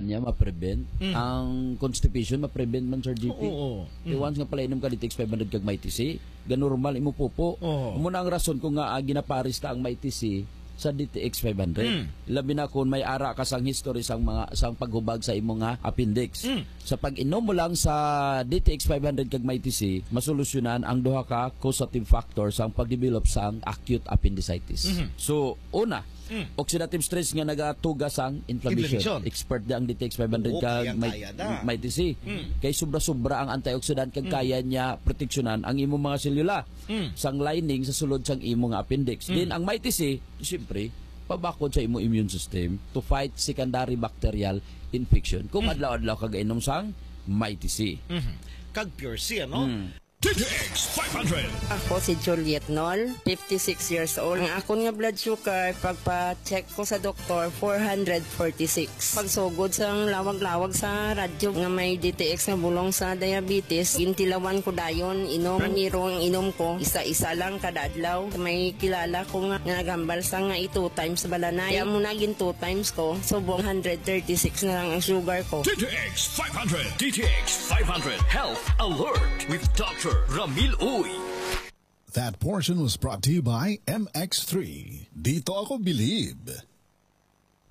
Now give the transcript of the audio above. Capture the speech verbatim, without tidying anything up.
niya ma-prevent. Mm. Ang constipation ma-prevent man, Sir G P. Oo. Mm. Once nga pala inom ka D T X five hundred kag may T C, ganormal imo pupo. Muna ang rason kung nga uh, ginaparis ta ang may T C sa D T X five hundred. Mm. Labi na kung may ara ka sang history sang mga sang paghubag sa imo nga appendix. Mm. Sa pag-inom mo lang sa D T X five hundred kag may T C, masolusyonan ang duha ka causative factor sang pagdevelop sang acute appendicitis. Mm-hmm. So, una, Mm. oxidative stress nga nagatugas ang inflammation. inflammation. Expert da ang D T X five hundred kag may, may T C. Mm. Kay sobra-sobra ang antioxidant kag mm. kaya niya proteksyonan ang imong mga selula mm. sang lining sa sulod sang imong appendix. Mm. Din ang may T C, siyempre, pabakod sa imong immune system to fight secondary bacterial infection. Kung mm. adlaw-adlaw kag inom sang may T C. Mm-hmm. Kag Pure C, ano? Mm. D T X five hundred. Ako si Juliet Nol, fifty-six years old. Ang ako nga blood sugar, pagpa-check ko sa doktor, four forty-six. Pagsugod sa lawag-lawag sa radyo nga may D T X nga bulong sa diabetes, gintilawan ko dayon, inom, miro ang inom ko, isa-isa lang kada adlaw. May kilala ko nga nagambal sa nga two times balanay. Kaya muna gin two times ko, subong one thirty-six na lang ang sugar ko. D T X five hundred. D T X five hundred. Health Alert with Doctor Ramil Uy. That portion was brought to you by M X three. Dito ako believe.